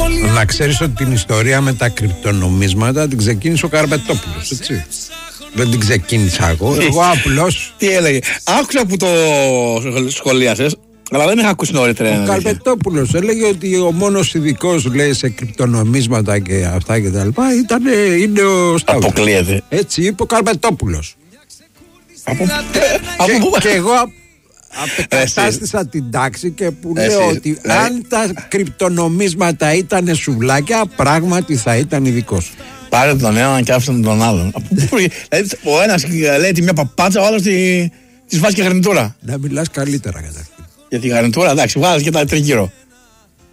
Να ξέρεις ότι την ιστορία με τα κρυπτονομίσματα την ξεκίνησε ο Καρπετόπουλος, έτσι. Δεν την ξεκίνησα εγώ. Εγώ απλώς. Τι έλεγε? Άκουσα που το σχολίασες, αλλά δεν είχα ακούσει νωρίτερα. Ο Καρπετόπουλος έλεγε ότι ο μόνος ειδικός, λέει, σε κρυπτονομίσματα και αυτά και τα λοιπά είναι ο Σταύρος. Αποκλείεται. Έτσι είπε ο Καρπετόπουλος. Και εγώ απεκατάστησα την τάξη και που λέω ότι αν τα κρυπτονομίσματα ήταν σουβλάκια, πράγματι θα ήταν ειδικός. Πάρε τον έναν και άφησε τον άλλον. Ο ένας λέει τη μια παπάτσα, ο άλλος τη βάζει και γαρνιτούρα. Να μιλάς καλύτερα καταρχήν. Για τη γαρνιτούρα, εντάξει, βγάζει και τα τριγύρω.